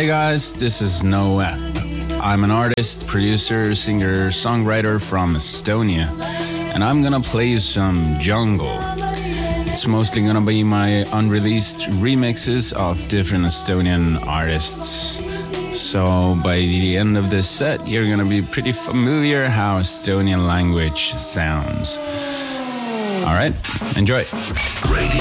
Hey guys, this is Noah. I'm an artist, producer, singer, songwriter from Estonia, and I'm gonna play you some jungle. It's mostly gonna be my unreleased remixes of different Estonian artists. So by the end of this set, you're gonna be pretty familiar how Estonian language sounds. All right, enjoy.